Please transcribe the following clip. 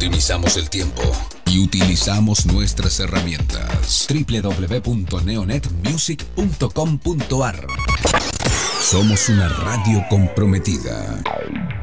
Optimizamos el tiempo y utilizamos nuestras herramientas. www.neonetmusic.com.ar. Somos una radio comprometida.